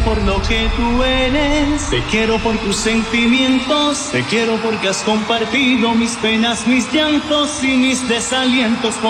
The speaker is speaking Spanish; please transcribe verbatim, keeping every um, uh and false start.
por lo que tú eres, te quiero por tus sentimientos, te quiero porque has compartido mis penas, mis llantos y mis desalientos.